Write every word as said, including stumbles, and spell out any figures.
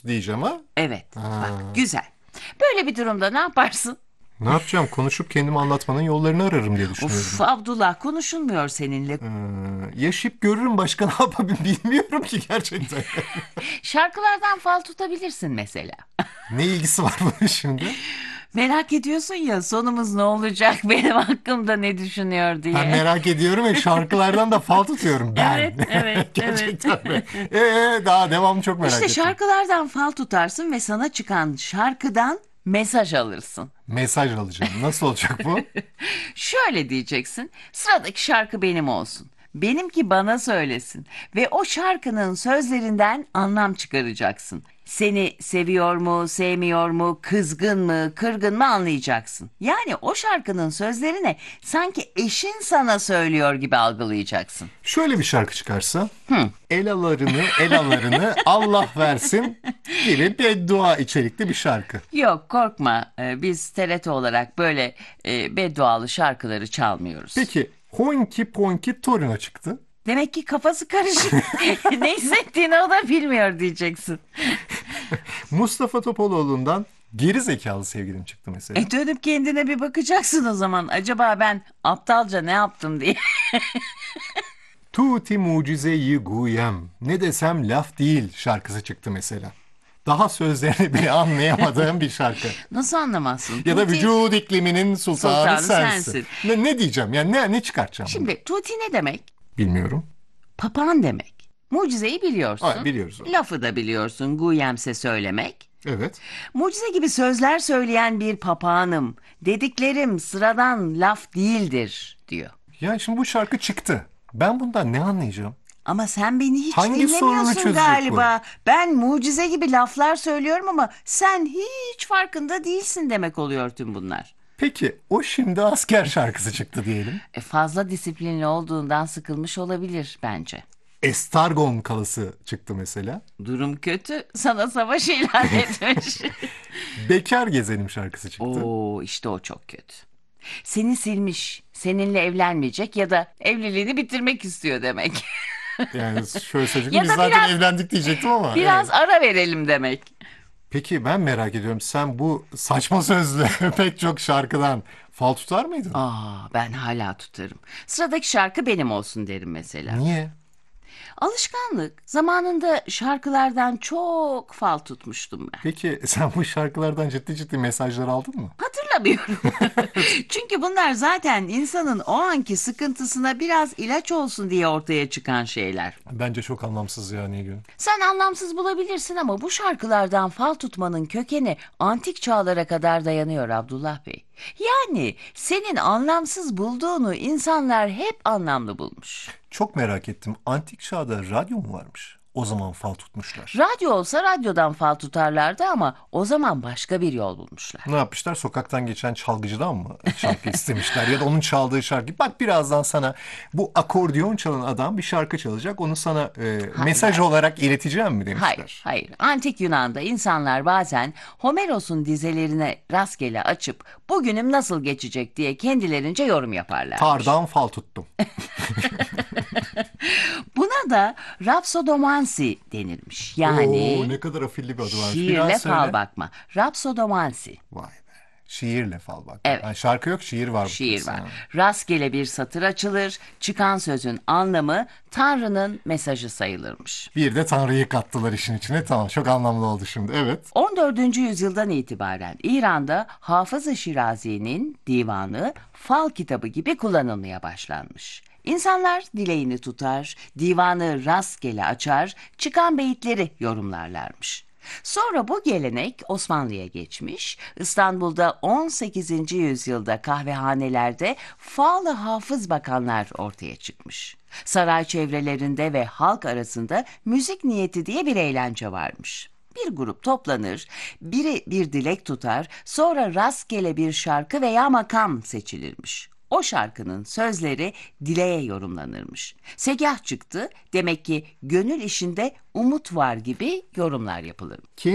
diyeceğim ha. Evet, Ha. bak güzel. Böyle bir durumda ne yaparsın? Ne yapacağım? Konuşup kendimi anlatmanın yollarını ararım diye düşünüyorum. Of Abdullah, konuşulmuyor seninle. Ee, yaşayıp görürüm, başka ne yapabilirim bilmiyorum ki gerçekten. Şarkılardan fal tutabilirsin mesela. Ne ilgisi var bunun şimdi? Merak ediyorsun ya, sonumuz ne olacak, benim hakkımda ne düşünüyor diye. Ben merak ediyorum ya, şarkılardan da fal tutuyorum ben. Evet, evet, Gerçekten evet. mi? Ee, daha devamlı çok merak İşte ettim. şarkılardan fal tutarsın ve sana çıkan şarkıdan mesaj alırsın. Mesaj alacağım. Nasıl olacak bu? Şöyle diyeceksin: sıradaki şarkı benim olsun. Benimki bana söylesin ve o şarkının sözlerinden anlam çıkaracaksın. Seni seviyor mu, sevmiyor mu, kızgın mı, kırgın mı anlayacaksın. Yani o şarkının sözlerini sanki eşin sana söylüyor gibi algılayacaksın. Şöyle bir şarkı çıkarsa, elalarını elalarını Allah versin gibi beddua içerikli bir şarkı. Yok, korkma, Ee, biz T R T olarak böyle e, beddualı şarkıları çalmıyoruz. Peki Honky Ponky Torino çıktı. Demek ki kafası karışık. Ne hissettiğini o da bilmiyor diyeceksin. Mustafa Topaloğlu'ndan Geri Zekalı Sevgilim çıktı mesela. E dönüp kendine bir bakacaksın o zaman. Acaba ben aptalca ne yaptım diye. Tuti mucizeyi guyem, ne desem laf değil şarkısı çıktı mesela. Daha sözlerini bile anlayamadığım bir şarkı. Nasıl anlamazsın? Ya da Tuti- vücud ikliminin sultanı, Sultanı sensin. sensin. Ne, ne diyeceğim? Yani ne, ne çıkartacağım? Şimdi tuti ne demek? Bilmiyorum. Papağan demek. Mucizeyi biliyorsun. Ay, biliyoruz onu. Lafı da biliyorsun. Guyemse söylemek. Evet. Mucize gibi sözler söyleyen bir papağanım. Dediklerim sıradan laf değildir diyor. Ya şimdi bu şarkı çıktı. Ben bundan ne anlayacağım? Ama sen beni hiç Hangi sorunu dinlemiyorsun çözecek galiba. Ben mucize gibi laflar söylüyorum ama sen hiç farkında değilsin demek oluyor tüm bunlar. Peki o şimdi asker şarkısı çıktı diyelim. E fazla disiplinli olduğundan sıkılmış olabilir bence. Estargon kalısı çıktı mesela. Durum kötü. Sana savaş ilan etmiş. Bekar Gezelim şarkısı çıktı. Oo, işte o çok kötü. Seni silmiş, seninle evlenmeyecek ya da evliliğini bitirmek istiyor demek. Yani şöyle söyleyeyim, Ya biz da zaten biraz- evlendik diyecektim ama. Biraz evet. ara verelim demek. Peki ben merak ediyorum, sen bu saçma sözlü pek çok şarkıdan fal tutar mıydın? Aa, ben hala tutarım. Sıradaki şarkı benim olsun derim mesela. Niye? Alışkanlık. Zamanında şarkılardan çok fal tutmuştum ben. Peki sen bu şarkılardan ciddi ciddi mesajlar aldın mı? Hatırlamıyorum. Çünkü bunlar zaten insanın o anki sıkıntısına biraz ilaç olsun diye ortaya çıkan şeyler. Bence çok anlamsız ya Nilgün. Sen anlamsız bulabilirsin ama bu şarkılardan fal tutmanın kökeni antik çağlara kadar dayanıyor Abdullah Bey. Yani senin anlamsız bulduğunu insanlar hep anlamlı bulmuş. Çok merak ettim. Antik çağda radyo mu varmış? O zaman fal tutmuşlar. Radyo olsa radyodan fal tutarlardı ama o zaman başka bir yol bulmuşlar. Ne yapmışlar? Sokaktan geçen çalgıcıdan mı şarkı istemişler? Ya da onun çaldığı şarkı. Bak birazdan sana bu akordeon çalan adam bir şarkı çalacak. Onu sana e, mesaj olarak ileteceğim mi demişler. Hayır, hayır. Antik Yunan'da insanlar bazen Homeros'un dizelerine rastgele açıp bugünüm nasıl geçecek diye kendilerince yorum yaparlar. Tardan fal tuttum. Buna da rapsodomansi denilmiş. Yani Oo, ne kadar afilli bir adı var. şiirle fal bakma. Rapsodomansi. Vay be. Şiirle fal bak. Evet. Yani şarkı yok, şiir var. bu Şiir kız. var. Ha. Rastgele bir satır açılır, çıkan sözün anlamı Tanrı'nın mesajı sayılırmış. Bir de Tanrı'yı kattılar işin içine. Tamam, çok anlamlı oldu şimdi. Evet. on dördüncü yüzyıldan itibaren İran'da Hafız-ı Şirazi'nin divanı fal kitabı gibi kullanılmaya başlanmış. İnsanlar dileğini tutar, divanı rastgele açar, çıkan beyitleri yorumlarlarmış. Sonra bu gelenek Osmanlı'ya geçmiş, İstanbul'da on sekizinci yüzyılda kahvehanelerde falı hafız bakanlar ortaya çıkmış. Saray çevrelerinde ve halk arasında müzik niyeti diye bir eğlence varmış. Bir grup toplanır, biri bir dilek tutar, sonra rastgele bir şarkı veya makam seçilirmiş. O şarkının sözleri dileğe yorumlanırmış. Segah çıktı, demek ki gönül işinde umut var gibi yorumlar yapılır.